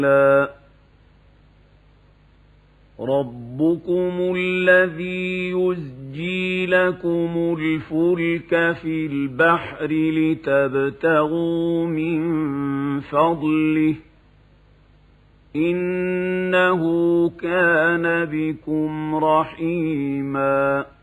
ربكم الذي يزجي لكم الفلك في البحر لتبتغوا من فضله إنه كان بكم رحيما